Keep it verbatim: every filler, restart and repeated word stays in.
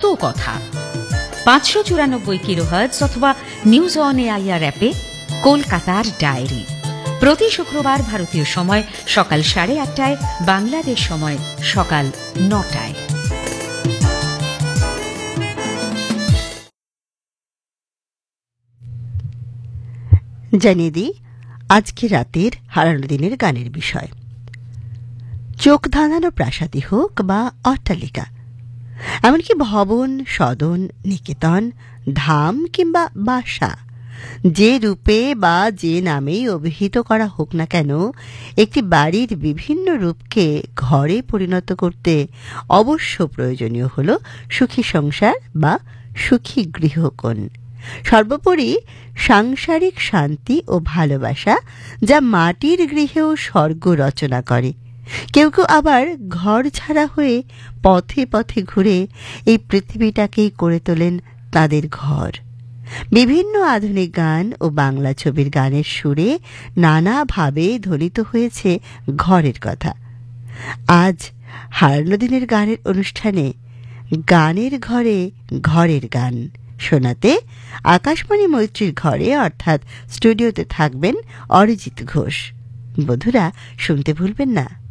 কথা। পাঁচশো চুরানব্বই কিলোহার্টজ অথবা নিউজ অন এআইআর অ্যাপে কলকাতার ডায়েরি। প্রতি শুক্রবার ভারতীয় সময় সকাল সাড়ে আটটায়, বাংলাদেশ সময় সকাল নটায়। জানিয়ে দিই আজকে রাতের হারানো দিনের গানের বিষয়। চোখ ধাঁধানো প্রাসাদী হোক বা অট্টালিকা, এমনকি ভবন, সদন, নিকেতন, ধাম কিংবা বাসা, যে রূপে বা যে নামেই অভিহিত করা হোক না কেন, একটি বাড়ির বিভিন্ন রূপকে ঘরে পরিণত করতে অবশ্য প্রয়োজনীয় হল সুখী সংসার বা সুখী গৃহকোণ। সর্বোপরি সাংসারিক শান্তি ও ভালোবাসা, যা মাটির গৃহেও স্বর্গ রচনা করে। কেউ কেউ আবার ঘর ছাড়া হয়ে পথে পথে ঘুরে এই পৃথিবীটাকেই করে তোলেন তাদের ঘর। বিভিন্ন আধুনিক গান ও বাংলা ছবির গানের সুরে নানাভাবে ধ্বনিত হয়েছে ঘরের কথা। আজ হারানো দিনের গানের অনুষ্ঠানে গানের ঘরে ঘরের গান শোনাতে আকাশবাণী মৈত্রীর ঘরে অর্থাৎ স্টুডিওতে থাকবেন অরিজিৎ ঘোষ। বন্ধুরা, শুনতে ভুলবেন না।